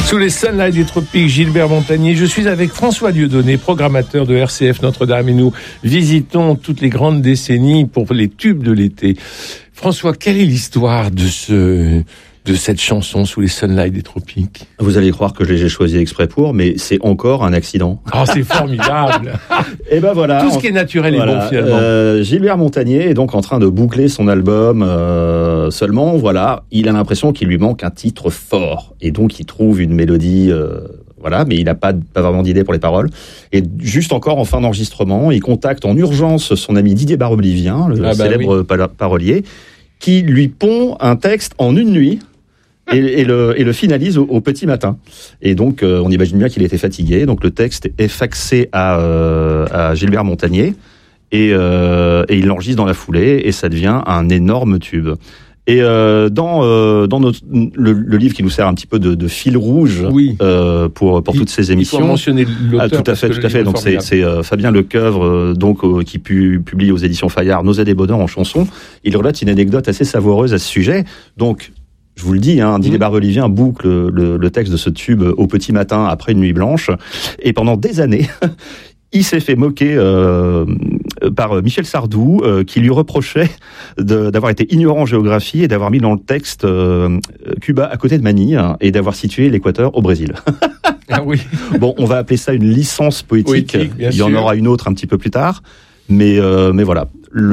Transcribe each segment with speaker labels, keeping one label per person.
Speaker 1: Sous les sunlights des tropiques, Gilbert Montagné. Je suis avec François Dieudonné, programmateur de RCF Notre-Dame, et nous visitons toutes les grandes décennies pour les tubes de l'été. François, quelle est l'histoire de cette chanson Sous les sunlights des tropiques?
Speaker 2: Vous allez croire que je l'ai choisi exprès pour, mais c'est encore un accident.
Speaker 1: Oh, c'est formidable.
Speaker 2: Et ben voilà.
Speaker 1: Tout ce qui est naturel est bon, finalement.
Speaker 2: Gilbert Montagné est donc en train de boucler son album. Seulement, voilà, il a l'impression qu'il lui manque un titre fort. Et donc, il trouve une mélodie... Voilà, mais il n'a pas vraiment d'idée pour les paroles. Et juste encore en fin d'enregistrement, il contacte en urgence son ami Didier Barbelivien, le célèbre parolier, qui lui pond un texte en une nuit et le finalise au petit matin. Et donc, on imagine bien qu'il était fatigué. Donc, le texte est faxé à Gilbert Montagné et il l'enregistre dans la foulée et ça devient un énorme tube. Et dans le livre qui nous sert un petit peu de fil rouge, oui, pour toutes ces émissions.
Speaker 1: Il faut mentionner l'auteur.
Speaker 2: Tout à fait. Donc c'est Fabien Lecoeuvre, qui publie aux éditions Fayard Nausée et Bonheur en chanson. Il relate une anecdote assez savoureuse à ce sujet. Donc je vous le dis, Didier Barbelivien boucle le texte de ce tube au petit matin après une nuit blanche, et pendant des années. Il s'est fait moquer par Michel Sardou, qui lui reprochait d'avoir été ignorant en géographie et d'avoir mis dans le texte Cuba à côté de Manille et d'avoir situé l'équateur au Brésil.
Speaker 1: Ah oui.
Speaker 2: Bon, on va appeler ça une licence poétique. Il y en aura une autre un petit peu plus tard. Mais voilà,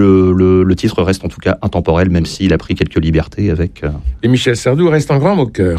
Speaker 2: le titre reste en tout cas intemporel, même s'il a pris quelques libertés avec...
Speaker 1: Et Michel Sardou reste un grand moqueur.